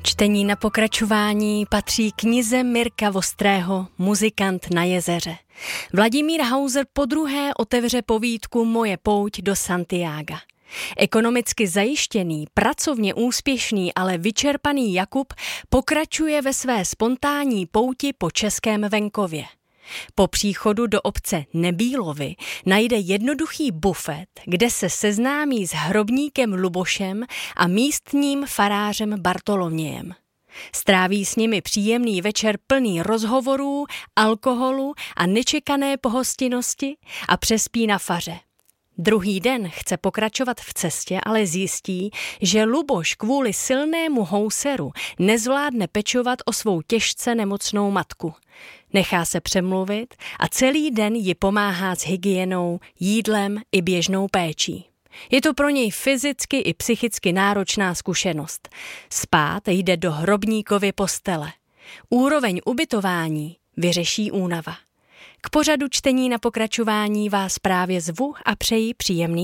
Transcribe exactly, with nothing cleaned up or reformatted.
Čtení na pokračování patří knize Mirka Vostrého Muzikant na jezeře. Vladimír Hauser podruhé otevře povídku Moje pouť do Santiaga. Ekonomicky zajištěný, pracovně úspěšný, ale vyčerpaný Jakub pokračuje ve své spontánní pouti po českém venkově. Po příchodu do obce Nebílovy najde jednoduchý bufet, kde se seznámí s hrobníkem Lubošem a místním farářem Bartolomějem. Stráví s nimi příjemný večer plný rozhovorů, alkoholu a nečekané pohostinnosti a přespí na faře. Druhý den chce pokračovat v cestě, ale zjistí, že Luboš kvůli silnému houseru nezvládne pečovat o svou těžce nemocnou matku. Nechá se přemluvit a celý den ji pomáhá s hygienou, jídlem i běžnou péčí. Je to pro něj fyzicky i psychicky náročná zkušenost. Spát jde do hrobníkovy postele. Úroveň ubytování vyřeší únava. K pořadu čtení na pokračování vás právě zvu a přeji příjemný